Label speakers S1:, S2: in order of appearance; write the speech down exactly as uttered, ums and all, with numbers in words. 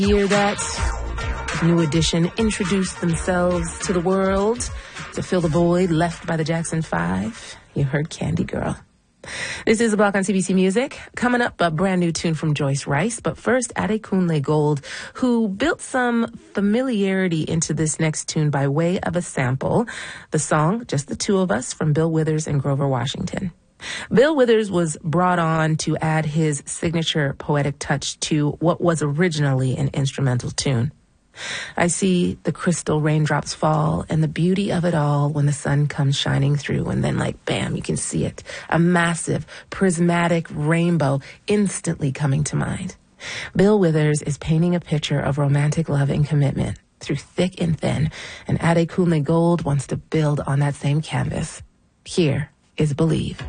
S1: Hear that? New Edition introduced themselves to the world to fill the void left by the Jackson Five. You heard Candy Girl. This is a block on C B C Music. Coming up, a brand new tune from Joyce Rice. But first, Adekunle Gold, who built some familiarity into this next tune by way of a sample. The song, Just the Two of Us, from Bill Withers and Grover Washington. Bill Withers was brought on to add his signature poetic touch to what was originally an instrumental tune. I see the crystal raindrops fall and the beauty of it all when the sun comes shining through, and then like bam, you can see it. A massive prismatic rainbow instantly coming to mind. Bill Withers is painting a picture of romantic love and commitment through thick and thin, and Adekunle Gold wants to build on that same canvas. Here is Believe.